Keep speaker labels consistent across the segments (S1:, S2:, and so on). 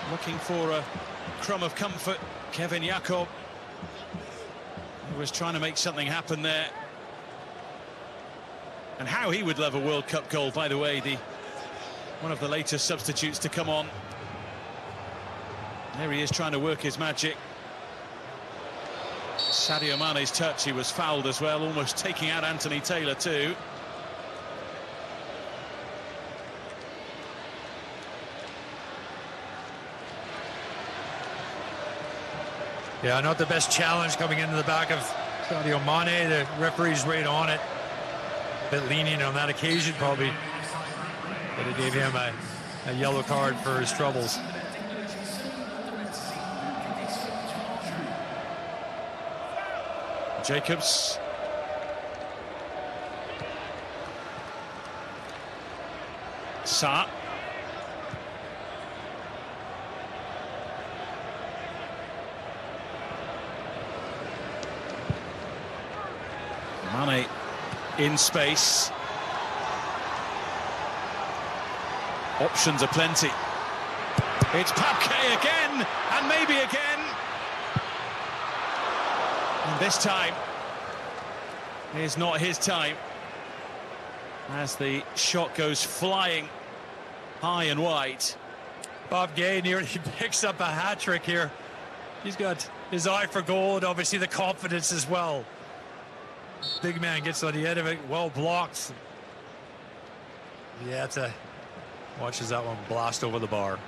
S1: Looking for a crumb of comfort, Kevin Jakob, who was trying to make something happen there. And how he would love a World Cup goal, by the way, one of the latest substitutes to come on. There he is trying to work his magic. Sadio Mane's touch, he was fouled as well, almost taking out Anthony Taylor too.
S2: Yeah, not the best challenge coming into the back of Sadio Mane. The referee's right on it. A bit lenient on that occasion, probably. But it gave him a yellow card for his troubles.
S1: Jacobs. Sarr. Mane in space. Options are plenty. It's Pape again, and maybe again. And this time is not his time, as the shot goes flying high and wide.
S2: Bob Gay nearly picks up a hat-trick here. He's got his eye for goal and obviously the confidence as well. Big man gets on the end of it, well blocked. Yeah, watches that one blast over the bar.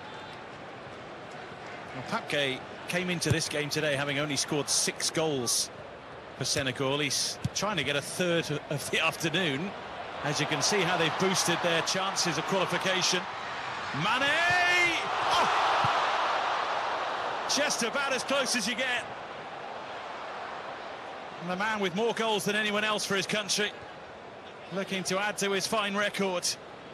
S1: Well, Pape came into this game today having only scored 6 goals for Senegal. He's trying to get a third of the afternoon. As you can see how they've boosted their chances of qualification. Mane! Oh! Just about as close as you get. And the man with more goals than anyone else for his country, looking to add to his fine record.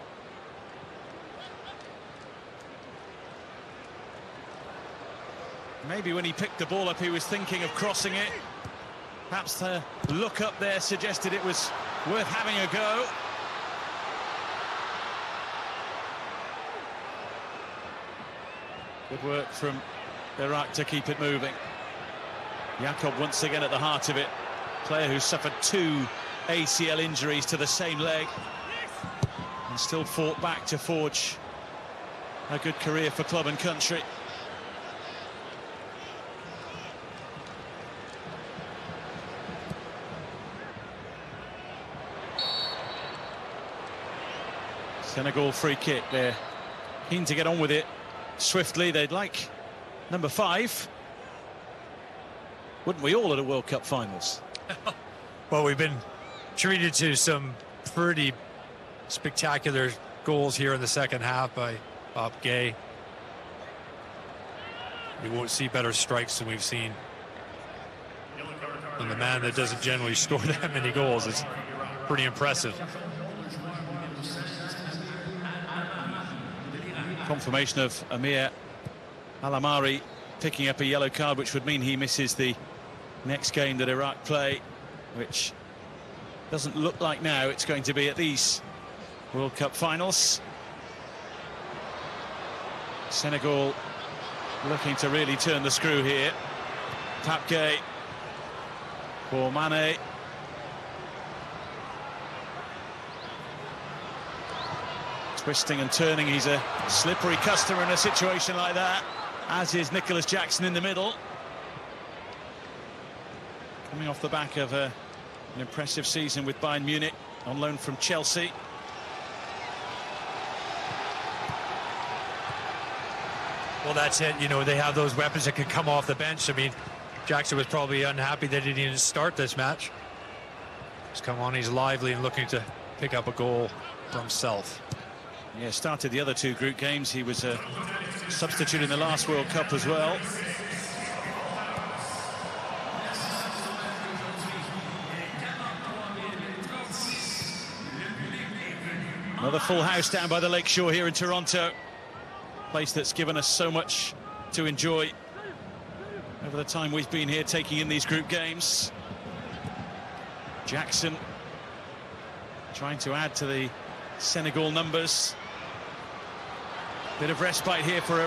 S1: Maybe when he picked the ball up, he was thinking of crossing it. Perhaps the look up there suggested it was worth having a go. Good work from Iraq to keep it moving. Jakob once again at the heart of it. Player who suffered 2 ACL injuries to the same leg and still fought back to forge a good career for club and country. Senegal free kick. They're keen to get on with it swiftly. They'd like number 5. Wouldn't we all at a World Cup finals?
S2: Well, we've been treated to some pretty spectacular goals here in the second half by Bob Gay. We won't see better strikes than we've seen. And the man that doesn't generally score that many goals is pretty impressive.
S1: Confirmation of Amir Alamari picking up a yellow card, which would mean he misses the next game that Iraq play, which doesn't look like now it's going to be at these World Cup finals. Senegal looking to really turn the screw here. Pape for Mane. Twisting and turning, he's a slippery customer in a situation like that, as is Nicholas Jackson in the middle. Coming off the back of an impressive season with Bayern Munich, on loan from Chelsea.
S2: Well, that's it. You know, they have those weapons that can come off the bench. I mean, Jackson was probably unhappy that he didn't start this match. He's come on, he's lively and looking to pick up a goal for himself.
S1: Yeah, started the other 2 group games. He was a substitute in the last World Cup as well. Another full house down by the lakeshore here in Toronto. Place that's given us so much to enjoy over the time we've been here taking in these group games. Jackson trying to add to the Senegal numbers. Bit of respite here for